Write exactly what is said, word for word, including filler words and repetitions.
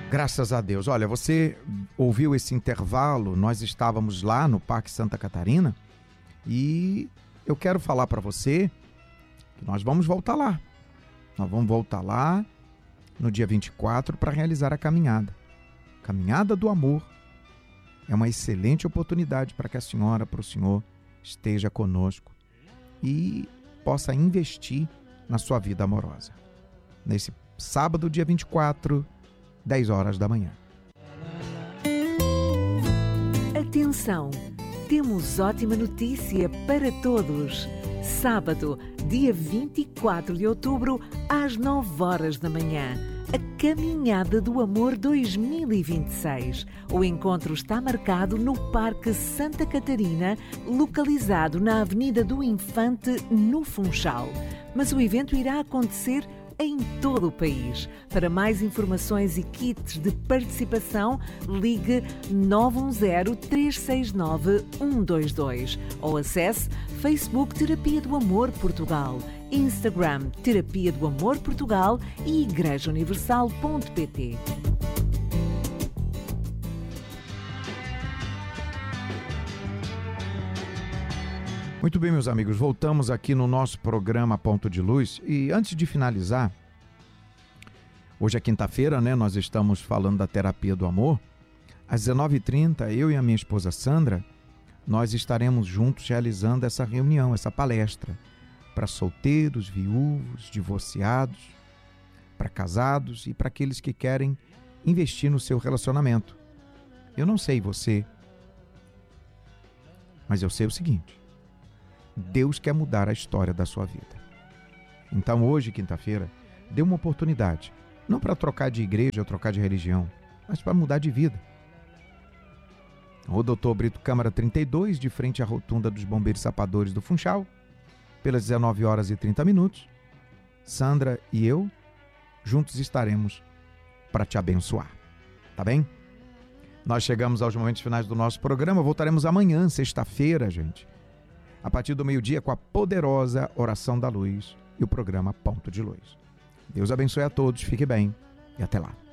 Graças a Deus. Olha, você ouviu esse intervalo, nós estávamos lá no Parque Santa Catarina e eu quero falar para você que nós vamos voltar lá. Nós vamos voltar lá no dia vinte e quatro para realizar a caminhada. Caminhada do Amor. É uma excelente oportunidade para que a senhora, para o senhor, esteja conosco e possa investir na sua vida amorosa. Nesse sábado, dia vinte e quatro, dez horas da manhã. Atenção! Temos ótima notícia para todos. Sábado, dia vinte e quatro de outubro, às nove horas da manhã. A Caminhada do Amor dois mil e vinte e seis. O encontro está marcado no Parque Santa Catarina, localizado na Avenida do Infante, no Funchal. Mas o evento irá acontecer em todo o país. Para mais informações e kits de participação, ligue nove um zero, três seis nove, um dois dois ou acesse Facebook Terapia do Amor Portugal, Instagram Terapia do Amor Portugal e igreja universal ponto pt. Muito bem, meus amigos, voltamos aqui no nosso programa Ponto de Luz e antes de finalizar, hoje é quinta-feira, né? Nós estamos falando da terapia do amor. Às dezenove e trinta, eu e a minha esposa Sandra, nós estaremos juntos realizando essa reunião, essa palestra para solteiros, viúvos, divorciados, para casados e para aqueles que querem investir no seu relacionamento. Eu não sei você, mas eu sei o seguinte: Deus quer mudar a história da sua vida. Então hoje, quinta-feira, dê uma oportunidade, não para trocar de igreja ou trocar de religião, mas para mudar de vida. O doutor Brito Câmara trinta e dois, de frente à rotunda dos Bombeiros Sapadores do Funchal, pelas dezenove horas e trinta minutos, Sandra e eu juntos estaremos para te abençoar. Tá bem? Nós chegamos aos momentos finais do nosso programa, voltaremos amanhã, sexta-feira, gente, a partir do meio-dia, com a poderosa Oração da Luz e o programa Ponto de Luz. Deus abençoe a todos, fique bem e até lá.